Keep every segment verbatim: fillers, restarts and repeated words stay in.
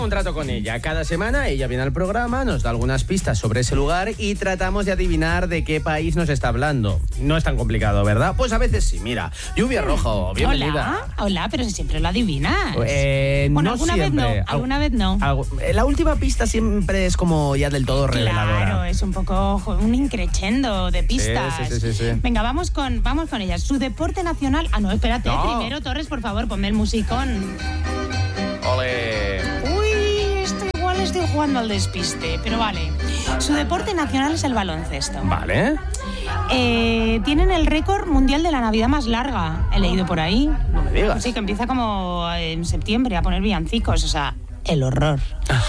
un trato con ella. Cada semana ella viene al programa, nos da algunas pistas sobre ese lugar y tratamos de adivinar de qué país nos está hablando. No es tan complicado, ¿verdad? Pues a veces sí, mira. Lluvia Rojo, bienvenida. Hola, hola, pero si siempre lo adivinas. Eh, bueno, no alguna siempre. vez no, alguna vez no. Algo, la última pista siempre es como ya del todo reveladora. Claro, es un poco un increchendo de pistas. Sí, sí, sí, sí, sí. Venga, vamos con, vamos con ella. Su deporte nacional... Ah, no, espérate. No. Primero, Torres, por favor, ponme el musicón. Ole. Uy, esto igual estoy jugando al despiste, pero vale. Su deporte nacional es el baloncesto. Vale. Eh, tienen el récord mundial de la Navidad más larga. He leído por ahí. No me digas. Sí, que empieza como en septiembre a poner villancicos, o sea... El horror.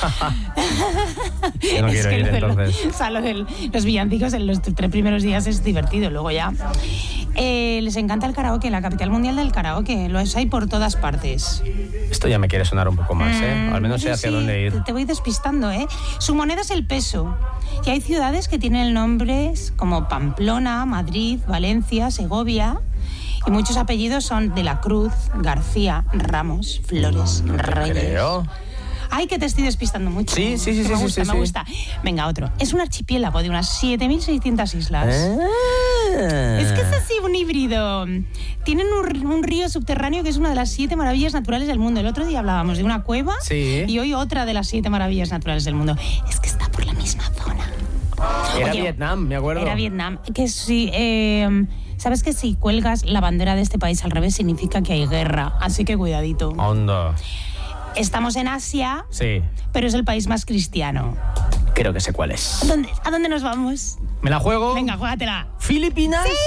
Yo no quiero ir, lo de entonces. Lo, o sea, lo de los villancicos en los tres primeros días es divertido, luego ya. Eh, les encanta el karaoke, la capital mundial del karaoke. Lo hay por todas partes. Esto ya me quiere sonar un poco más, ¿eh? Al menos sé hacia sí, dónde ir. Te voy despistando, ¿eh? Su moneda es el peso. Y hay ciudades que tienen nombres como Pamplona, Madrid, Valencia, Segovia. Y muchos apellidos son de la Cruz, García, Ramos, Flores, No te Reyes. creo. Ay, que te estoy despistando mucho. Sí, sí, sí, me sí, gusta, sí, me sí. gusta. Venga, otro. Es un archipiélago de unas siete mil seiscientas islas. Ah. Es que es así un híbrido. Tienen un, un río subterráneo que es una de las siete maravillas naturales del mundo. El otro día hablábamos de una cueva Sí. y hoy otra de las siete maravillas naturales del mundo. Es que está por la misma zona. Era Oye, Vietnam, me acuerdo. Era Vietnam. Que sí, eh, sabes que si cuelgas la bandera de este país al revés significa que hay guerra. Así que cuidadito. Onda. Estamos en Asia, Sí, pero es el país más cristiano. creo que sé cuál es. ¿A dónde, ¿A dónde nos vamos? ¿Me la juego? Venga, juégatela. ¿Filipinas? Sí.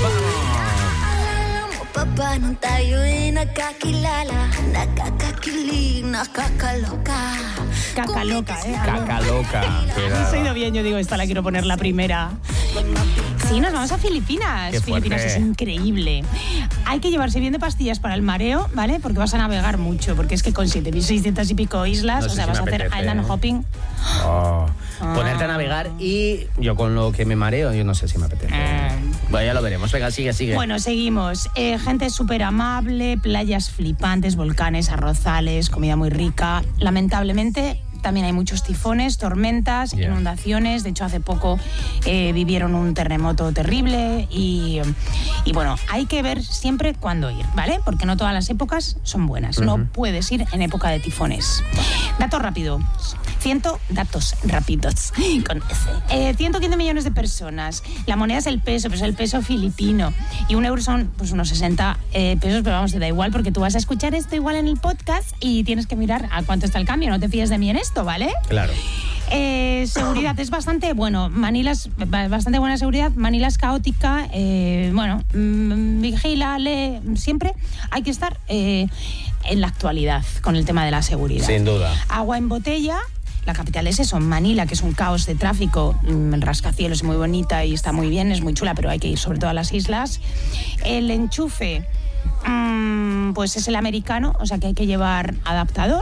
Papa nung tayo ay nagkakilala, nakakakili, nakakaloka. Caca loca, ¿eh? Caca loca. Has oído bien, yo digo, esta la quiero poner la primera. Sí, nos vamos a Filipinas. Qué fuerte. Filipinas es increíble. Hay que llevarse bien de pastillas para el mareo, ¿vale? Porque vas a navegar mucho, porque es que con siete mil seiscientas y pico islas, No o sé sea, si vas a me hacer apetece, island ¿eh? hopping. Oh. Ah. Ponerte a navegar y yo con lo que me mareo, yo no sé si me apetece. Ah. Bueno, ya lo veremos. Venga, sigue, sigue. Bueno, seguimos. Eh, gente súper amable, playas flipantes, volcanes, arrozales, comida muy rica. Lamentablemente, también hay muchos tifones, tormentas, Yeah. inundaciones. De hecho, hace poco eh, vivieron un terremoto terrible y, y bueno, hay que ver siempre cuándo ir, ¿vale? Porque no todas las épocas son buenas. No puedes ir en época de tifones. Dato rápido. Ciento, datos rápidos, con S. Eh, ciento quince millones de personas. La moneda es el peso, pero es el peso filipino. Y un euro son pues unos sesenta eh, pesos, pero vamos, te da igual porque tú vas a escuchar esto igual en el podcast y tienes que mirar a cuánto está el cambio. No te fíes de mí en esto, ¿vale? Claro. Eh, seguridad es bastante bueno. Manila es bastante buena seguridad. Manila es caótica. Eh, bueno, mmm, vigila, lee. Siempre hay que estar eh, en la actualidad con el tema de la seguridad. Sin duda. Agua en botella. La capital es eso, Manila, que es un caos de tráfico, mmm, rascacielos, es muy bonita y está muy bien, es muy chula, pero hay que ir sobre todo a las islas. El enchufe, mmm, pues es el americano, o sea que hay que llevar adaptador.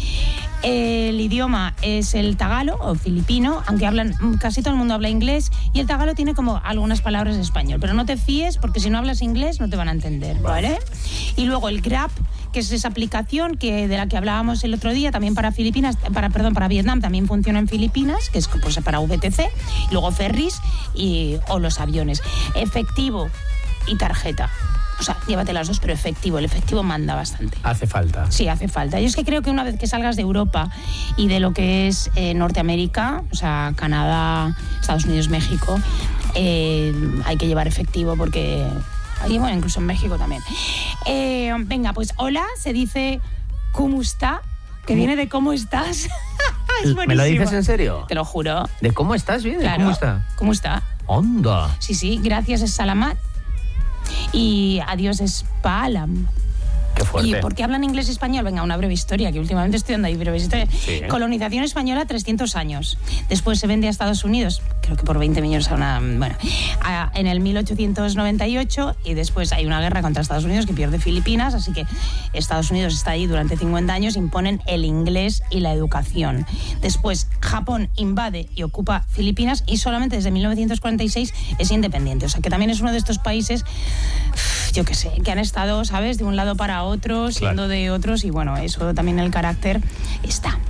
El idioma es el tagalo o filipino, aunque hablan, casi todo el mundo habla inglés, y el tagalo tiene como algunas palabras de español, pero no te fíes porque si no hablas inglés no te van a entender, ¿vale? Y luego el Grab, que es esa aplicación que de la que hablábamos el otro día, también para Filipinas, para perdón, para Vietnam también funciona en Filipinas, que es pues, para V T C, y luego ferries y o los aviones. Efectivo y tarjeta. O sea, llévate las dos, pero efectivo. El efectivo manda bastante. Hace falta. Sí, hace falta. Yo es que creo que una vez que salgas de Europa y de lo que es eh, Norteamérica, o sea, Canadá, Estados Unidos, México, eh, hay que llevar efectivo porque... Ahí, bueno, incluso en México también. Eh, venga, pues hola, se dice ¿cómo está? Que viene de ¿cómo estás? Es buenísimo. ¿Me lo dices en serio? Te lo juro. ¿De cómo estás? ¿Bien? ¿De Claro. cómo está? ¿Cómo está? Onda. Sí, sí, gracias es Salamat. Y adiós es Paalam. Qué fuerte. ¿Y por qué hablan inglés y español? Venga, una breve historia, que últimamente estoy dando ahí breve historia. Sí. Colonización española, trescientos años. Después se vende a Estados Unidos, creo que por veinte millones a una... Bueno, a, en el mil ochocientos noventa y ocho, y después hay una guerra contra Estados Unidos que pierde Filipinas, así que Estados Unidos está ahí durante cincuenta años, imponen el inglés y la educación. Después Japón invade y ocupa Filipinas y solamente desde mil novecientos cuarenta y seis es independiente. O sea, que también es uno de estos países, yo qué sé, que han estado, ¿sabes?, de un lado para otro, siendo Claro. de otros, y bueno, eso también el carácter está.